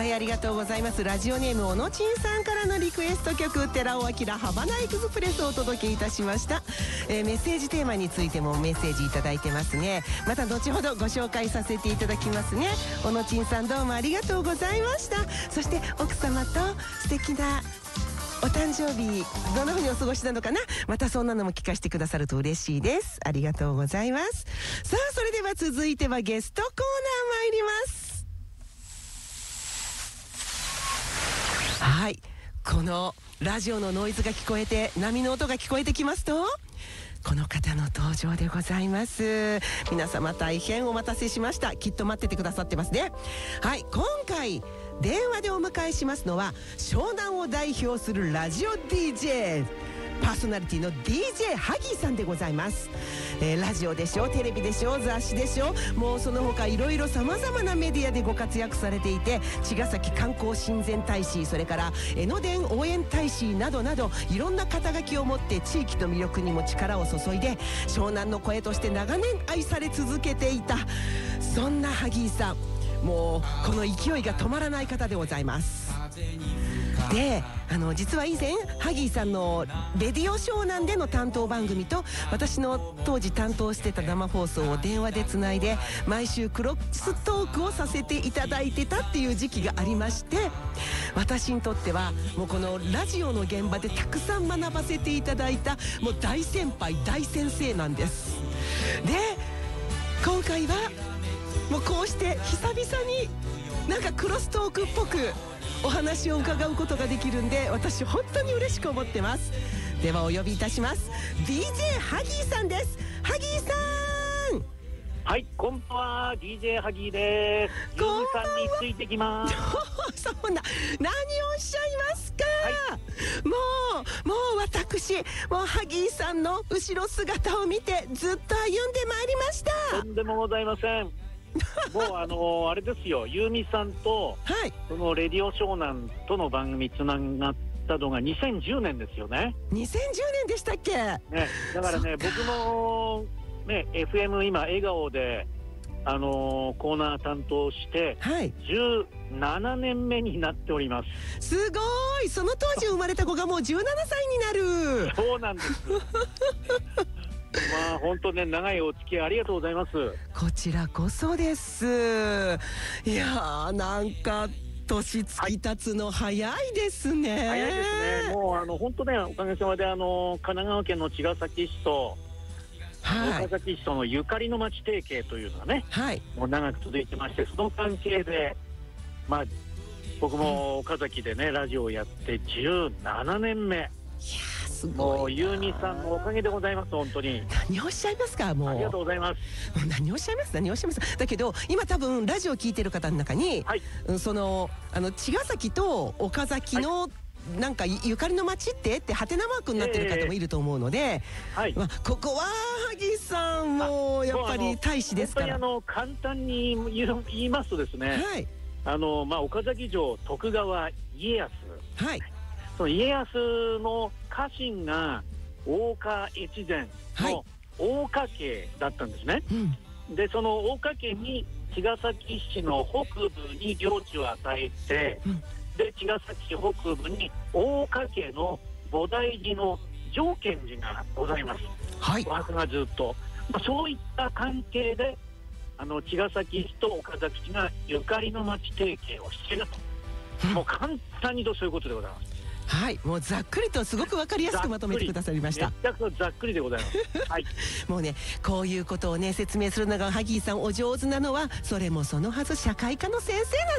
はい、ありがとうございます。ラジオネームおのちんさんからのリクエスト曲、寺尾明ハバナエクスプレスをお届けいたしました。メッセージテーマについてもメッセージいただいてますね。また後ほどご紹介させていただきますね。おのちんさん、どうもありがとうございました。そして奥様と素敵なお誕生日、どんな風にお過ごしなのかな。またそんなのも聞かせてくださると嬉しいです。ありがとうございます。さあ、それでは続いてはゲストコーナー参ります。はい、このラジオのノイズが聞こえて、波の音が聞こえてきますと、この方の登場でございます。皆様大変お待たせしました。きっと待っててくださってますね。はい、今回電話でお迎えしますのは、湘南を代表するラジオ DJ、 パーソナリティの DJ ハギーさんでございます。ラジオでしょ、テレビでしょ、雑誌でしょ、もうその他いろいろさまざまなメディアでご活躍されていて、茅ヶ崎観光親善大使、それから江ノ電応援大使などなど、いろんな肩書きを持って地域の魅力にも力を注いで、湘南の声として長年愛され続けていた、そんなハギーさん、もうこの勢いが止まらない方でございます。で、実は以前ハギーさんのレディオ湘南での担当番組と、私の当時担当してた生放送を電話でつないで、毎週クロストークをさせていただいてたっていう時期がありまして、私にとってはもうこのラジオの現場でたくさん学ばせていただいた、もう大先輩大先生なんです。で、今回はもうこうして久々になんかクロストークっぽくお話を伺うことができるんで、私本当に嬉しく思ってます。ではお呼びいたします。 DJ ハギーさんです。ハギーさん。 はい、こんばんは、DJ ハギーです。ゆうみさんについてきます。 そんな、何をおっしゃいますか、はい、もう私、もうハギーさんの後ろ姿を見てずっと歩んでまいりました。 とんでもございません。もうあれですよ、ゆうみさんと、はい、そのレディオ湘南との番組つながったのが2010年ですよね。 2010年でしたっけ、ね、 だからね、僕もね FM 今笑顔でコーナー担当して、はい、17年目になっております。 すごい。その当時生まれた子がもう17歳になる。 そうなんですまあ本当ね、長いお付き合いありがとうございます。 こちらこそです。いやー、なんか年月経つの早いですね。 早いですね。もう本当ね、おかげさまで神奈川県の茅ヶ崎市と、はい、岡崎市とのゆかりの町提携というのがね、はい、もう長く続いてまして、その関係でまあ僕も岡崎でね、ラジオをやって17年目。もうユーミンさんのおかげでございます。本当に何をおっしゃいますか。もうありがとうございます。 何をおっしゃいます。だけど今多分ラジオ聞いてる方の中に、はい、その茅ヶ崎と岡崎の、はい、なんかゆかりの町ってハテナマークになってる方もいると思うので、はい、まあ、ここはハギーさんもやっぱり大使ですから。 本当に簡単に言いますとですね、はい、まあ、岡崎城徳川家康、はい、その家康の家臣が大岡越前の大岡家だったんですね、はい、でその大岡家に茅ヶ崎市の北部に領地を与えて、で茅ヶ崎北部に大岡家の菩提寺の常見寺がございます。はい、お墓がずっと、まあ、そういった関係で茅ヶ崎市と岡崎市がゆかりの町提携をしていると、もう簡単にとそういうことでございます。 はい、もうざっくりとすごく分かりやすくまとめてくださりました。 めちゃくちゃざっくりでございます、はい、 もうね、こういうことをね説明するのがハギーさんお上手なのは、それもそのはず社会科の先生なんです。